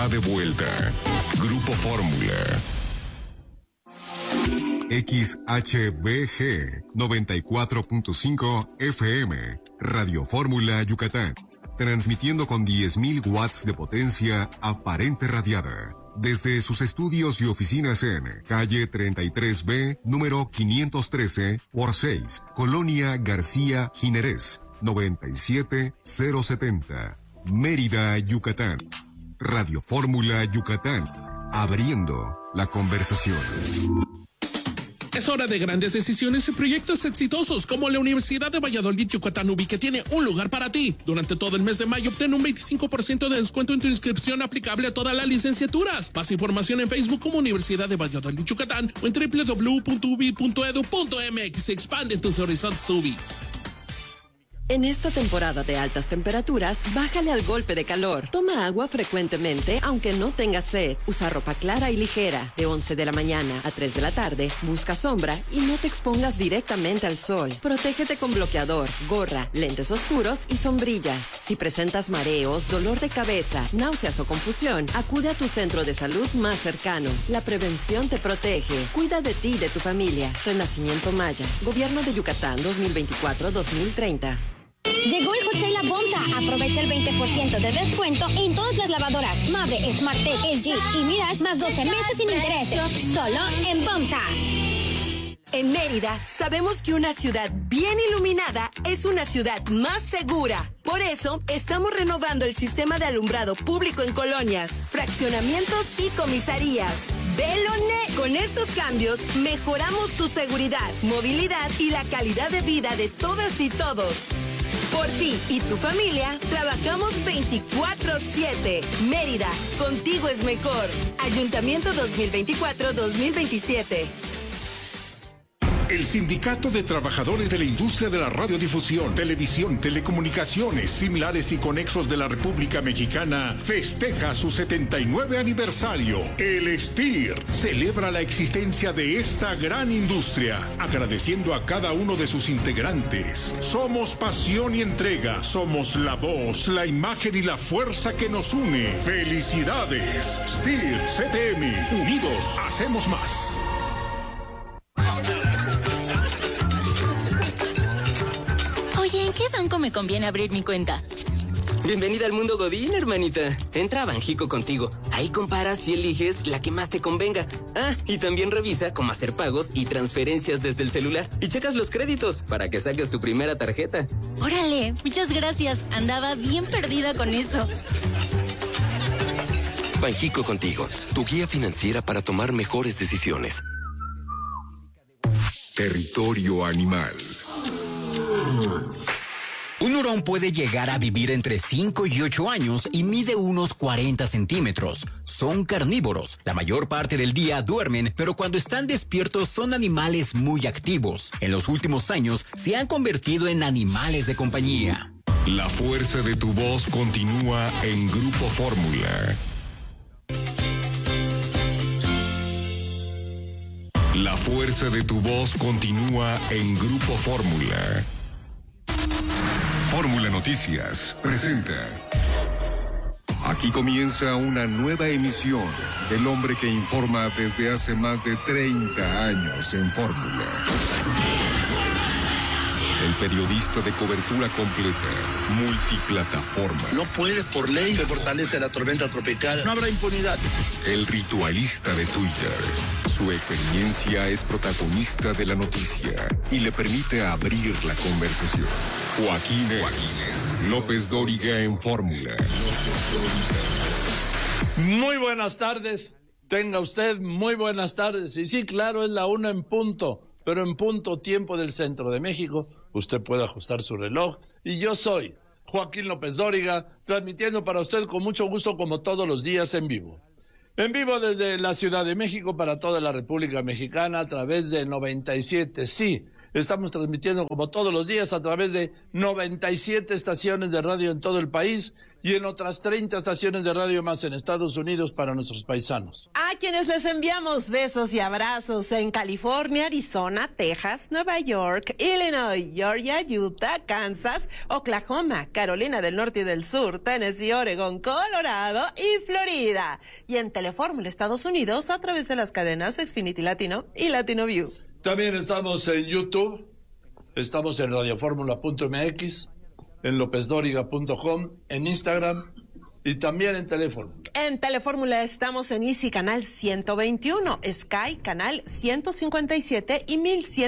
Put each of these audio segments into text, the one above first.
De vuelta. Grupo Fórmula. XHBG 94.5 FM. Radio Fórmula Yucatán. Transmitiendo con 10.000 watts de potencia aparente radiada. Desde sus estudios y oficinas en calle 33B, número 513 por 6, Colonia García Jiménez, 97070, Mérida, Yucatán. Radio Fórmula Yucatán, abriendo la conversación. Es hora de grandes decisiones y proyectos exitosos como la Universidad de Valladolid Yucatán UBI, que tiene un lugar para ti. Durante todo el mes de mayo obtén un 25% de descuento en tu inscripción aplicable a todas las licenciaturas. Más información en Facebook como Universidad de Valladolid Yucatán o en www.ubi.edu.mx. Expande tus horizontes UBI. En esta temporada de altas temperaturas, bájale al golpe de calor. Toma agua frecuentemente, aunque no tengas sed. Usa ropa clara y ligera. De 11 de la mañana a 3 de la tarde, busca sombra y no te expongas directamente al sol. Protégete con bloqueador, gorra, lentes oscuros y sombrillas. Si presentas mareos, dolor de cabeza, náuseas o confusión, acude a tu centro de salud más cercano. La prevención te protege. Cuida de ti y de tu familia. Renacimiento Maya. Gobierno de Yucatán 2024-2030. Llegó el Hot Sale a Bonsa. Aprovecha el 20% de descuento en todas las lavadoras Mave, Smartec, LG y Mirage más 12 meses sin intereses. Solo en Bonsa. En Mérida, sabemos que una ciudad bien iluminada es una ciudad más segura. Por eso, estamos renovando el sistema de alumbrado público en colonias, fraccionamientos y comisarías. ¡Veloné! Con estos cambios, mejoramos tu seguridad, movilidad y la calidad de vida de todas y todos. Por ti y tu familia, trabajamos 24/7. Mérida, contigo es mejor. Ayuntamiento 2024-2027. El Sindicato de Trabajadores de la Industria de la Radiodifusión, Televisión, Telecomunicaciones, Similares y Conexos de la República Mexicana festeja su 79 aniversario. El STIR celebra la existencia de esta gran industria, agradeciendo a cada uno de sus integrantes. Somos pasión y entrega, somos la voz, la imagen y la fuerza que nos une. ¡Felicidades! STIR CTM, unidos hacemos más. Oye, ¿en qué banco me conviene abrir mi cuenta? Bienvenida al mundo Godín, hermanita. Entra a Banjico Contigo. Ahí comparas y eliges la que más te convenga. Ah, y también revisa cómo hacer pagos y transferencias desde el celular. Y checas los créditos para que saques tu primera tarjeta. Órale, muchas gracias. Andaba bien perdida con eso. Banjico Contigo, tu guía financiera para tomar mejores decisiones. Territorio animal. Un hurón puede llegar a vivir entre 5 y 8 años y mide unos 40 centímetros. Son carnívoros. La mayor parte del día duermen, pero cuando están despiertos son animales muy activos. En los últimos años se han convertido en animales de compañía. La fuerza de tu voz continúa en Grupo Fórmula. La fuerza de tu voz continúa en Grupo Fórmula. Fórmula Noticias presenta. Aquí comienza una nueva emisión del hombre que informa desde hace más de 30 años en Fórmula. El periodista de cobertura completa, multiplataforma. No puede, por ley, se fortalece la tormenta tropical. No habrá impunidad. El ritualista de Twitter. Su experiencia es protagonista de la noticia y le permite abrir la conversación. Joaquín López Dóriga en Fórmula. Muy buenas tardes. Tenga usted muy buenas tardes. Y sí, claro, es la 1 en punto. Pero en punto tiempo del centro de México, usted puede ajustar su reloj. Y yo soy Joaquín López Dóriga, transmitiendo para usted con mucho gusto como todos los días en vivo. En vivo desde la Ciudad de México para toda la República Mexicana a través de 97. Sí, estamos transmitiendo como todos los días a través de 97 estaciones de radio en todo el país y en otras 30 estaciones de radio más en Estados Unidos para nuestros paisanos. A quienes les enviamos besos y abrazos en California, Arizona, Texas, Nueva York, Illinois, Georgia, Utah, Kansas, Oklahoma, Carolina del Norte y del Sur, Tennessee, Oregon, Colorado y Florida. Y en Telefórmula Estados Unidos a través de las cadenas Xfinity Latino y Latino View. También estamos en YouTube, estamos en radioformula.mx, en lopezdoriga.com, en Instagram y también en teléfono. En Telefórmula estamos en Easy Canal 121, Sky Canal 157 y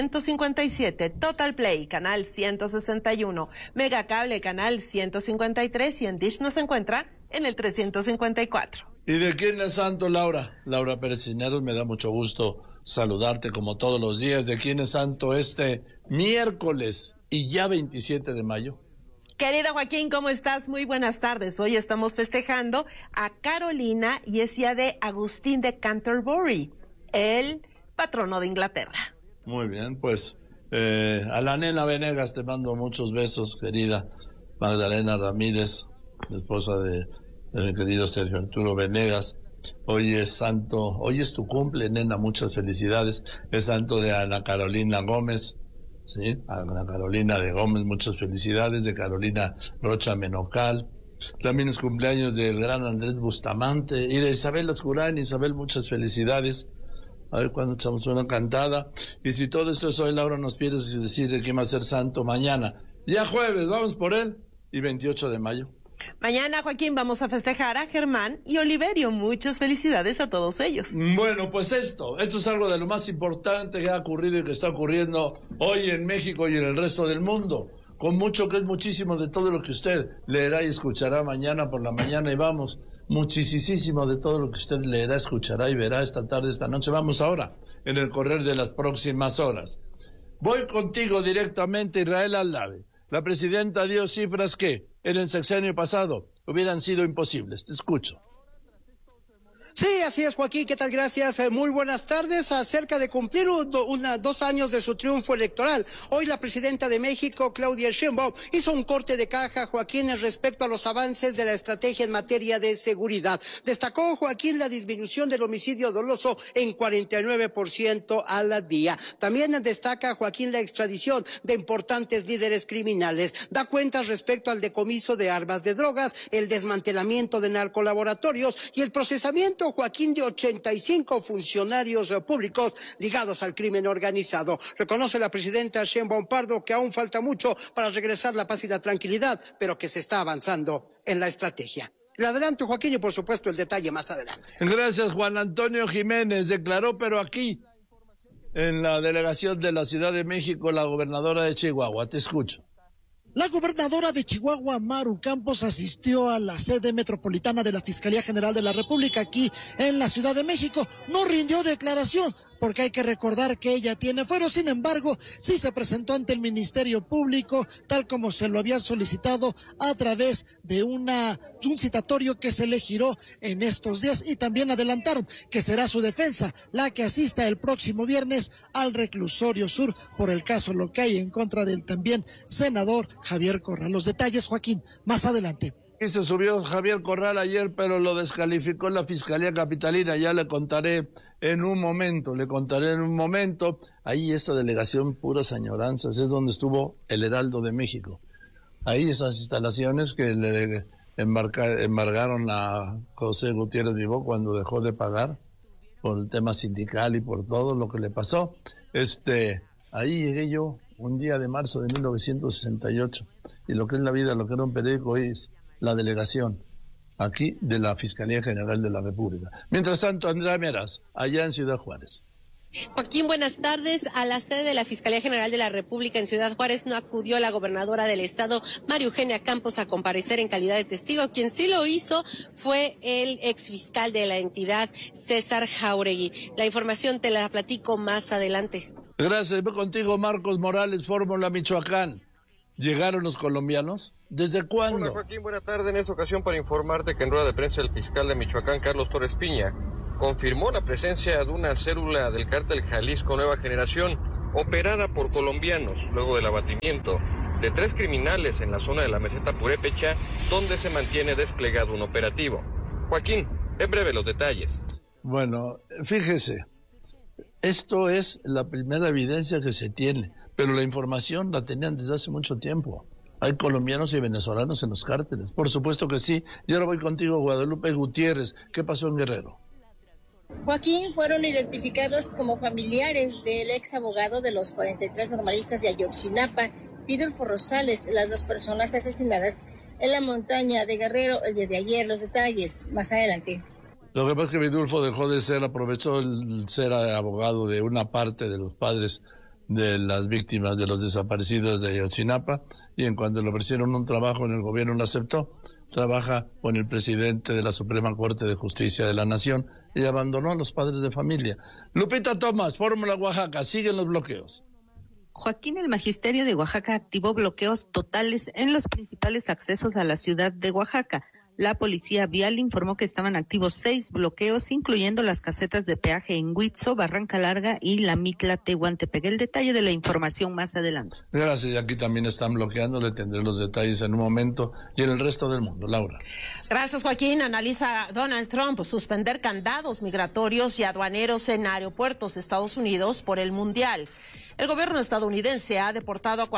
1157, Total Play Canal 161, Megacable Canal 153 y en Dish nos encuentra en el 354. ¿Y de quién es santo, Laura? Laura Pérez Cisneros, me da mucho gusto saludarte como todos los días. ¿De quién es santo este miércoles y ya 27 de mayo? Querido Joaquín, ¿cómo estás? Muy buenas tardes. Hoy estamos festejando a Carolina y es día de Agustín de Canterbury, el patrono de Inglaterra. Muy bien, pues a la nena Venegas te mando muchos besos, querida Magdalena Ramírez, esposa de mi querido Sergio Arturo Venegas. Hoy es santo, hoy es tu cumple, nena, muchas felicidades. Es santo de Ana Carolina Gómez. Sí, Ana Carolina de Gómez, muchas felicidades, de Carolina Rocha Menocal. También es cumpleaños del gran Andrés Bustamante y de Isabel Ascurán. Isabel, muchas felicidades. A ver cuándo echamos una cantada. Y si todo eso es hoy, Laura, nos pides decir de quién va a ser santo mañana. Ya jueves, vamos por él. Y 28 de mayo. Mañana, Joaquín, vamos a festejar a Germán y Oliverio. Muchas felicidades a todos ellos. Bueno, pues esto es algo de lo más importante que ha ocurrido y que está ocurriendo hoy en México y en el resto del mundo. Con mucho, que es muchísimo de todo lo que usted leerá y escuchará mañana por la mañana. Y vamos, muchísimo de todo lo que usted leerá, escuchará y verá esta tarde, esta noche. Vamos ahora, en el correr de las próximas horas. Voy contigo directamente, Israel Aldave. La presidenta dio cifras que en el sexenio pasado hubieran sido imposibles. Te escucho. Sí, así es, Joaquín. ¿Qué tal? Gracias. Muy buenas tardes. Acerca de cumplir 2 años de su triunfo electoral, hoy la presidenta de México, Claudia Sheinbaum, hizo un corte de caja, Joaquín, respecto a los avances de la estrategia en materia de seguridad. Destacó, Joaquín, la disminución del homicidio doloso en 49% al día. También destaca, Joaquín, la extradición de importantes líderes criminales. Da cuentas respecto al decomiso de armas de drogas, el desmantelamiento de narcolaboratorios y el procesamiento, Joaquín, de 85 funcionarios públicos ligados al crimen organizado. Reconoce la presidenta Sheinbaum Pardo que aún falta mucho para regresar la paz y la tranquilidad, pero que se está avanzando en la estrategia. Le adelanto, Joaquín, y por supuesto el detalle más adelante. Gracias, Juan Antonio Jiménez. Declaró, pero aquí, en la delegación de la Ciudad de México, la gobernadora de Chihuahua. Te escucho. La gobernadora de Chihuahua, Maru Campos, asistió a la sede metropolitana de la Fiscalía General de la República aquí en la Ciudad de México. No rindió declaración porque hay que recordar que ella tiene fuero. Sin embargo, sí se presentó ante el Ministerio Público, tal como se lo había solicitado a través de un citatorio que se le giró en estos días, y también adelantaron que será su defensa la que asista el próximo viernes al reclusorio sur por el caso lo que hay en contra del también senador Javier Corral. Los detalles, Joaquín, más adelante. Y se subió Javier Corral ayer, pero lo descalificó la Fiscalía Capitalina. Ya le contaré en un momento, Ahí esa delegación, puras añoranzas, es donde estuvo el Heraldo de México. Ahí esas instalaciones que le embargaron a José Gutiérrez Vivó cuando dejó de pagar por el tema sindical y por todo lo que le pasó. Ahí llegué yo un día de marzo de 1968. Y lo que es la vida, lo que era un periódico, hoy es la delegación aquí de la Fiscalía General de la República. Mientras tanto, Andrea Meras, allá en Ciudad Juárez. Joaquín, buenas tardes. A la sede de la Fiscalía General de la República en Ciudad Juárez no acudió la gobernadora del estado, María Eugenia Campos, a comparecer en calidad de testigo. Quien sí lo hizo fue el exfiscal de la entidad, César Jáuregui. La información te la platico más adelante. Gracias. Voy contigo, Marcos Morales, Fórmula Michoacán. ¿Llegaron los colombianos? ¿Desde cuándo? Hola, Joaquín, buena tarde. En esta ocasión para informarte que en rueda de prensa el fiscal de Michoacán, Carlos Torres Piña, confirmó la presencia de una célula del cártel Jalisco Nueva Generación operada por colombianos luego del abatimiento de 3 criminales en la zona de la meseta Purépecha, donde se mantiene desplegado un operativo. Joaquín, en breve los detalles. Bueno, fíjese, esto es la primera evidencia que se tiene, pero la información la tenían desde hace mucho tiempo. Hay colombianos y venezolanos en los cárteles, por supuesto que sí. Y ahora voy contigo, Guadalupe Gutiérrez. ¿Qué pasó en Guerrero? Joaquín, fueron identificados como familiares del ex abogado de los 43 normalistas de Ayotzinapa, Vidulfo Rosales, las 2 personas asesinadas en la montaña de Guerrero el día de ayer. Los detalles más adelante. Lo que pasa es que Vidulfo dejó de ser, aprovechó el ser abogado de una parte de los padres de las víctimas de los desaparecidos de Ayotzinapa, y en cuanto le ofrecieron un trabajo en el gobierno lo aceptó. Trabaja con el presidente de la Suprema Corte de Justicia de la Nación y abandonó a los padres de familia. Lupita Tomás, Fórmula Oaxaca, siguen los bloqueos. Joaquín, el Magisterio de Oaxaca activó bloqueos totales en los principales accesos a la ciudad de Oaxaca. La policía vial informó que estaban activos 6 bloqueos, incluyendo las casetas de peaje en Huitzo, Barranca Larga y la Mitla Tehuantepec. El detalle de la información más adelante. Gracias, y aquí también están bloqueando, le tendré los detalles en un momento, y en el resto del mundo. Laura. Gracias, Joaquín. Analiza Donald Trump suspender candados migratorios y aduaneros en aeropuertos de Estados Unidos por el Mundial. El gobierno estadounidense ha deportado a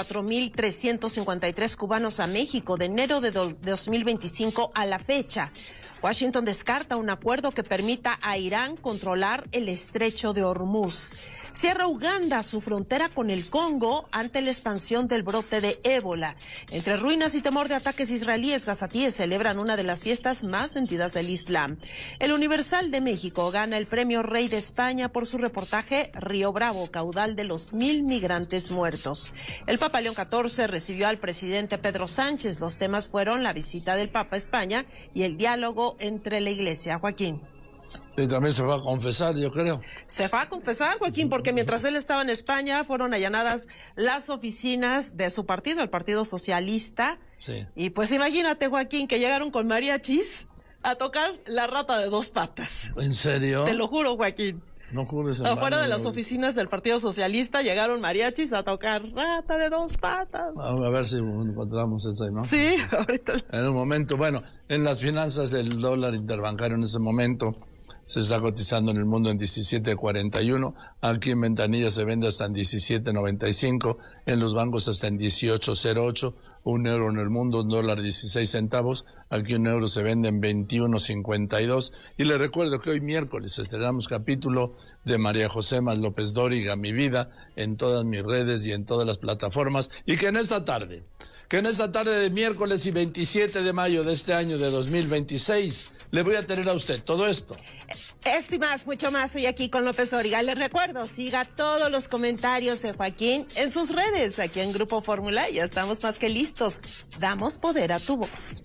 4.353 cubanos a México de enero de 2025 a la fecha. Washington descarta un acuerdo que permita a Irán controlar el estrecho de Hormuz. Cierra Uganda su frontera con el Congo ante la expansión del brote de ébola. Entre ruinas y temor de ataques israelíes, gazatíes celebran una de las fiestas más sentidas del Islam. El Universal de México gana el premio Rey de España por su reportaje Río Bravo, caudal de los 1,000 migrantes muertos. El Papa León XIV recibió al presidente Pedro Sánchez. Los temas fueron la visita del Papa a España y el diálogo entre la Iglesia. Joaquín. Y también se va a confesar, yo creo. Se va a confesar, Joaquín, porque mientras él estaba en España fueron allanadas las oficinas de su partido, el Partido Socialista. Sí. Y pues imagínate, Joaquín, que llegaron con mariachis a tocar La Rata de 2 patas. ¿En serio? Te lo juro, Joaquín. No jures en Afuera vano, de las oficinas del Partido Socialista llegaron mariachis a tocar Rata de 2 patas. A ver si encontramos eso, ¿no? Sí, ahorita. En un momento, bueno, en las finanzas del dólar interbancario en ese momento se está cotizando en el mundo en 17.41, aquí en Ventanilla se vende hasta en 17.95, en los bancos hasta en 18.08, €1 en el mundo, $1.16, aquí €1 se vende en 21.52, y le recuerdo que hoy miércoles estrenamos capítulo de María José Más López Dóriga, Mi Vida, en todas mis redes y en todas las plataformas, y que en esta tarde de miércoles y 27 de mayo de este año de 2026, le voy a tener a usted todo esto. Esto y más, mucho más, hoy aquí con López Dóriga. Les recuerdo, siga todos los comentarios de Joaquín en sus redes, aquí en Grupo Fórmula. Ya estamos más que listos. Damos poder a tu voz.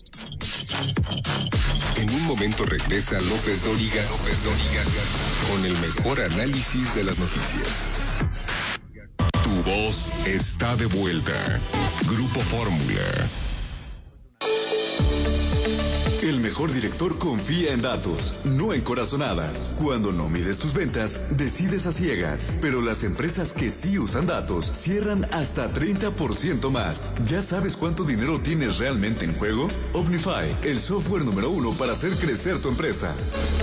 En un momento regresa López Dóriga, con el mejor análisis de las noticias. Tu voz está de vuelta. Grupo Fórmula. El mejor director confía en datos, no en corazonadas. Cuando no mides tus ventas, decides a ciegas. Pero las empresas que sí usan datos cierran hasta 30% más. ¿Ya sabes cuánto dinero tienes realmente en juego? Omnify, el software número 1 para hacer crecer tu empresa.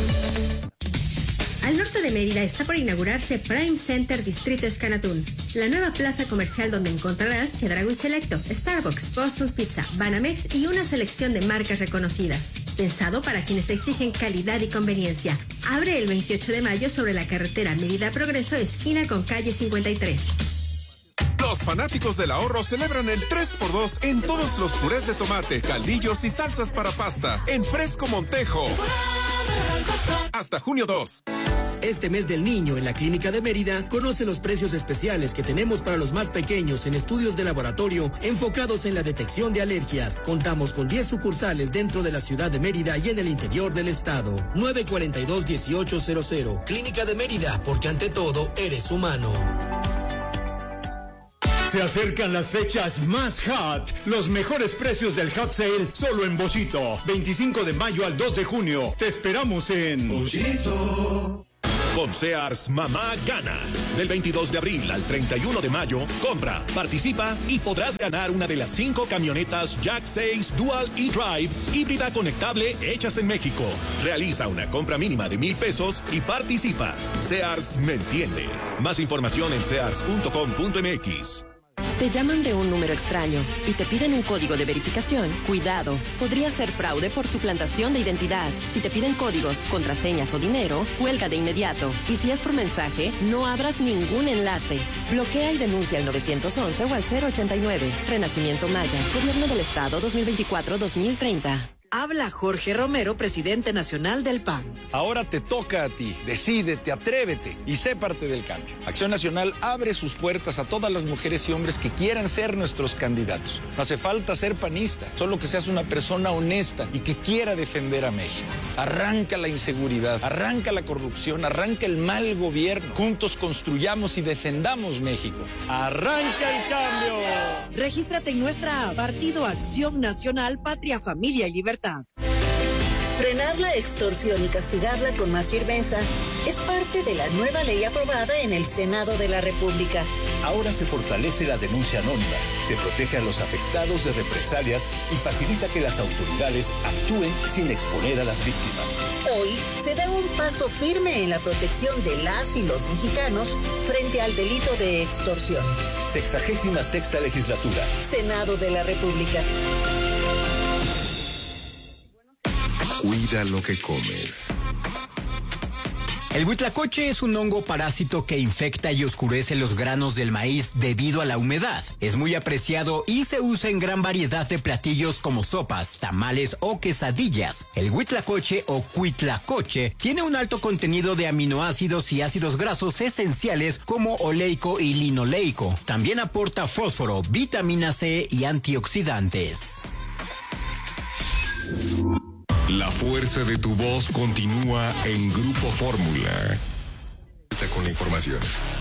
Al norte de Mérida está por inaugurarse Prime Center Distrito Xcanatún, la nueva plaza comercial donde encontrarás Chedraui Selecto, Starbucks, Boston's Pizza, Banamex y una selección de marcas reconocidas. Pensado para quienes exigen calidad y conveniencia. Abre el 28 de mayo sobre la carretera Mérida Progreso, esquina con calle 53. Los fanáticos del ahorro celebran el 3x2 en todos los purés de tomate, caldillos y salsas para pasta en Fresco Montejo. Hasta junio 2. Este mes del niño en la Clínica de Mérida, conoce los precios especiales que tenemos para los más pequeños en estudios de laboratorio enfocados en la detección de alergias. Contamos con 10 sucursales dentro de la ciudad de Mérida y en el interior del estado. 942-1800. Clínica de Mérida, porque ante todo eres humano. Se acercan las fechas más hot. Los mejores precios del Hot Sale solo en Bollito. 25 de mayo al 2 de junio. Te esperamos en Bollito. Con Sears, mamá gana. Del 22 de abril al 31 de mayo, compra, participa y podrás ganar una de las 5 camionetas Jack 6 Dual e-Drive híbrida conectable hechas en México. Realiza una compra mínima de 1,000 pesos y participa. Sears me entiende. Más información en sears.com.mx. Te llaman de un número extraño y te piden un código de verificación. Cuidado, podría ser fraude por suplantación de identidad. Si te piden códigos, contraseñas o dinero, cuelga de inmediato. Y si es por mensaje, no abras ningún enlace. Bloquea y denuncia al 911 o al 089. Renacimiento Maya, Gobierno del Estado 2024-2030. Habla Jorge Romero, presidente nacional del PAN. Ahora te toca a ti. Decídete, atrévete y sé parte del cambio. Acción Nacional abre sus puertas a todas las mujeres y hombres que quieran ser nuestros candidatos. No hace falta ser panista, solo que seas una persona honesta y que quiera defender a México. Arranca la inseguridad, arranca la corrupción, arranca el mal gobierno. Juntos construyamos y defendamos México. ¡Arranca el cambio! Regístrate en nuestra app, Partido Acción Nacional, Patria, Familia y Libertad. Frenar la extorsión y castigarla con más firmeza es parte de la nueva ley aprobada en el Senado de la República. Ahora se fortalece la denuncia anónima, se protege a los afectados de represalias y facilita que las autoridades actúen sin exponer a las víctimas. Hoy se da un paso firme en la protección de las y los mexicanos frente al delito de extorsión. 66ª legislatura. Senado de la República. Cuida lo que comes. El huitlacoche es un hongo parásito que infecta y oscurece los granos del maíz debido a la humedad. Es muy apreciado y se usa en gran variedad de platillos como sopas, tamales o quesadillas. El huitlacoche o cuitlacoche tiene un alto contenido de aminoácidos y ácidos grasos esenciales como oleico y linoleico. También aporta fósforo, vitamina C y antioxidantes. La fuerza de tu voz continúa en Grupo Fórmula. Con la información.